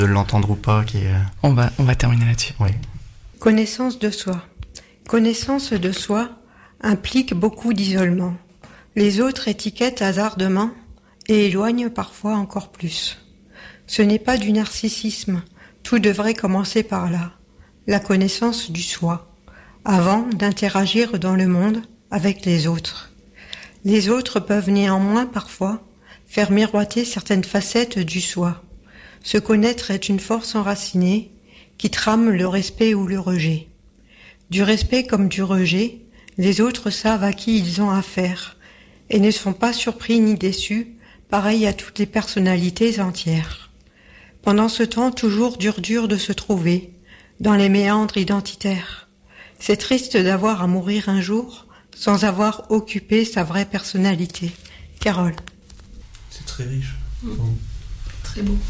de l'entendre ou pas qui est... On va terminer là-dessus. Oui. Connaissance de soi. Connaissance de soi implique beaucoup d'isolement. Les autres étiquettent hasardement et éloignent parfois encore plus. Ce n'est pas du narcissisme. Tout devrait commencer par là. La connaissance du soi, avant d'interagir dans le monde avec les autres. Les autres peuvent néanmoins parfois faire miroiter certaines facettes du soi. Se connaître est une force enracinée qui trame le respect ou le rejet. Du respect comme du rejet, les autres savent à qui ils ont affaire et ne sont pas surpris ni déçus, pareil à toutes les personnalités entières. Pendant ce temps toujours dur de se trouver, dans les méandres identitaires. C'est triste d'avoir à mourir un jour sans avoir occupé sa vraie personnalité. Carole. C'est très riche. Très beau.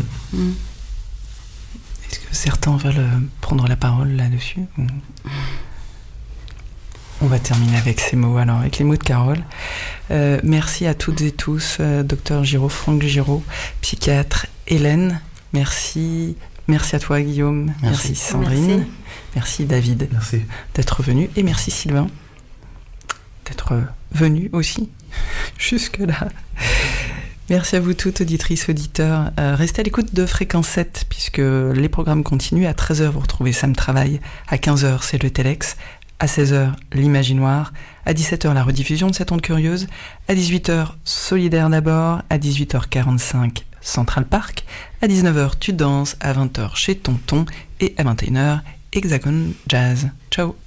Est-ce que certains veulent prendre la parole là-dessus ? On va terminer avec ces mots, alors avec les mots de Carole. Merci à toutes et tous, Dr Giraud, Franck Giraud, psychiatre, Hélène, merci à toi Guillaume, merci Sandrine, merci David d'être venu, et merci Sylvain d'être venu aussi jusque-là. Merci à vous toutes, auditrices, auditeurs. Restez à l'écoute de Fréquence 7, puisque les programmes continuent. À 13h, vous retrouvez Sam Travail. À 15h, c'est le Telex. À 16h, l'Imaginoire. À 17h, la rediffusion de cette onde curieuse. À 18h, Solidaire d'abord. À 18h45, Central Park. À 19h, Tu danses. À 20h, chez Tonton. Et à 21h, Hexagone Jazz. Ciao.